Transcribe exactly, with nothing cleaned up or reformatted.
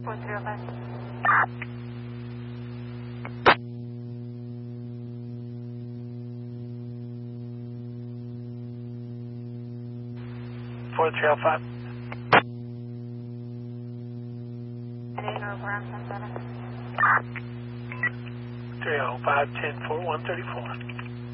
four three oh five. four three oh five. three oh five, ten four, one thirty-four.